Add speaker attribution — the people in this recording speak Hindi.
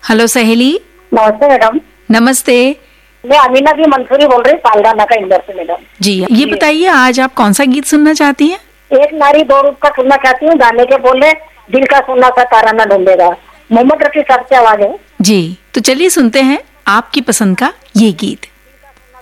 Speaker 1: हेलो सहेली।
Speaker 2: नमस्ते मैडम।
Speaker 1: नमस्ते।
Speaker 2: मैं अमीना भी मंसूरी बोल रही पालगाना का इंदौर से मैडम।
Speaker 1: जी, ये बताइए आज आप कौन सा गीत सुनना चाहती हैं?
Speaker 2: एक नारी दो रूप का सुनना चाहती हूँ, गाने के बोले दिल का सुनना सा तारा न ढूंढेगा। मोहम्मद रफी साहब की आवाज है।
Speaker 1: जी, तो चलिए सुनते हैं आपकी पसंद का ये गीत।